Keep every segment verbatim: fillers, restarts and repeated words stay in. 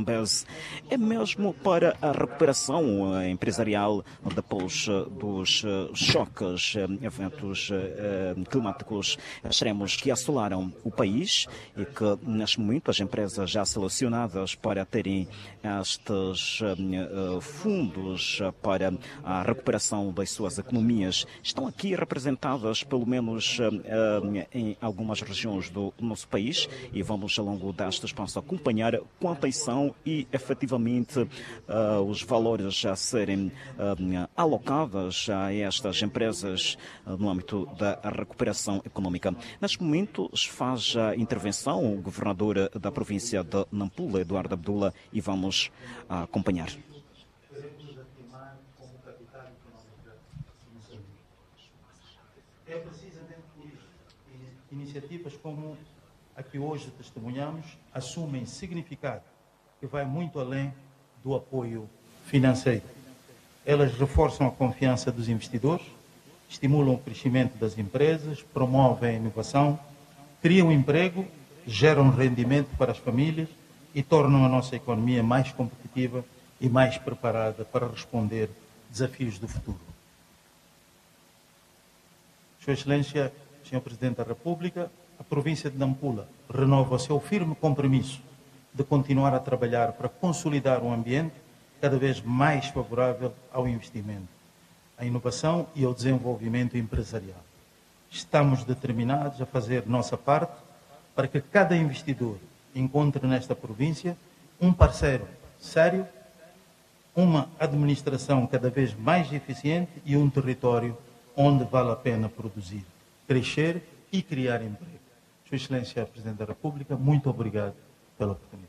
Zambeze é mesmo para a recuperação empresarial depois dos choques, eventos climáticos extremos que assolaram o país e que, neste momento, as empresas já selecionadas para terem estes fundos para a recuperação das suas economias estão aqui representadas, pelo menos em algumas regiões do nosso país, e vamos ao longo deste espaço acompanhar quantas são e efetivamente os valores a serem alocados a estas empresas no âmbito da recuperação econômica. Neste momento faz a intervenção o governador da província de Nampula, Eduardo Abdullah, e vamos acompanhar. É precisamente por isso que iniciativas como a que hoje testemunhamos assumem significado que vai muito além do apoio financeiro. Elas reforçam a confiança dos investidores, estimulam o crescimento das empresas, promovem a inovação, criam emprego, geram rendimento para as famílias e tornam a nossa economia mais competitiva e mais preparada para responder desafios do futuro. Sua Excelência, senhor Presidente da República, a província de Nampula renova o seu firme compromisso de continuar a trabalhar para consolidar um ambiente cada vez mais favorável ao investimento, à inovação e ao desenvolvimento empresarial. Estamos determinados a fazer nossa parte para que cada investidor encontre nesta província um parceiro sério, uma administração cada vez mais eficiente e um território onde vale a pena produzir, crescer e criar emprego. Sua Excelência, Presidente da República, muito obrigado pela oportunidade.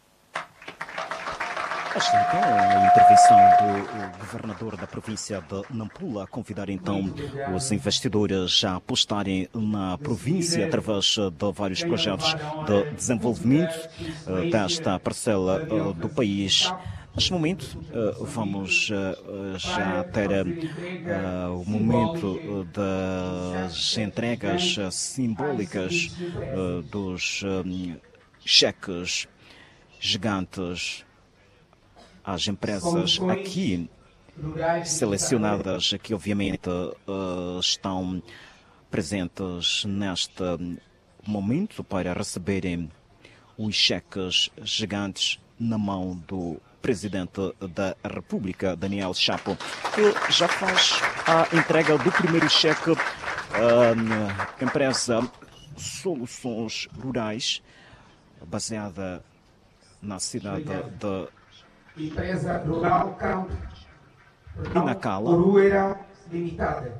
Esta então a intervenção do governador da província de Nampula, a convidar então os investidores a apostarem na província através de vários projetos de desenvolvimento desta parcela do país. Neste momento, vamos já ter o momento das entregas simbólicas dos cheques gigantes às empresas aqui selecionadas, que obviamente estão presentes neste momento para receberem os cheques gigantes na mão do Presidente da República, Daniel Chapo, que já faz a entrega do primeiro cheque à empresa Soluções Rurais, baseada na cidade de Empresa Rural Campo Pinacala. Uruera Limitada.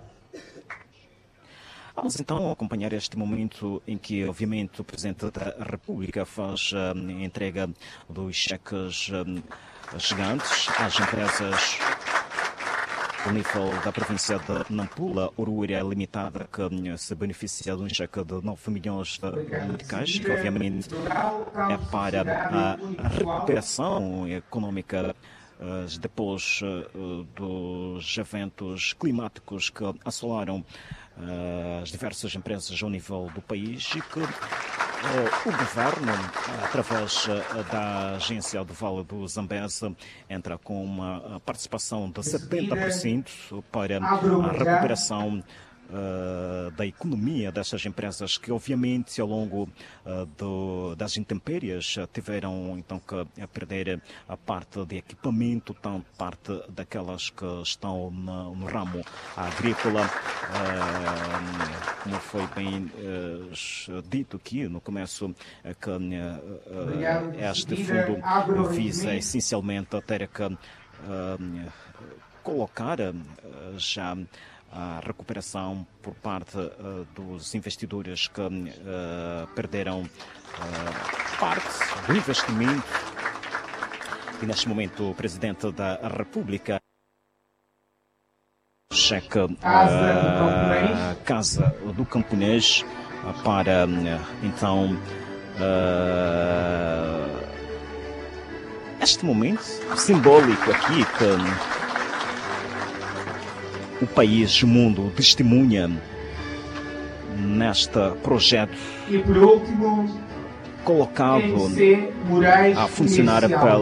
Vamos então acompanhar este momento em que, obviamente, o Presidente da República faz a entrega dos cheques gigantes às empresas do nível da província de Nampula, Uruera Limitada, que se beneficia de um cheque de nove milhões de meticais, que obviamente é para a recuperação econômica depois dos eventos climáticos que assolaram as diversas empresas ao nível do país e que o governo, através da agência do Vale do Zambeze, entra com uma participação de setenta por cento para a recuperação Uh, da economia dessas empresas que, obviamente, ao longo uh, do, das intempéries uh, tiveram então que perder a parte de equipamento, tanto parte daquelas que estão no, no ramo agrícola, uh, como foi bem uh, dito aqui no começo, uh, que uh, este fundo visa essencialmente ter que uh, colocar uh, já a recuperação por parte uh, dos investidores que uh, perderam uh, parte do investimento. E neste momento o Presidente da República checa a uh, Casa do Camponês uh, para uh, então uh, este momento simbólico aqui que o país, o mundo, testemunha neste projeto e, por último, colocado M C Moraes a funcionar Comercial. pela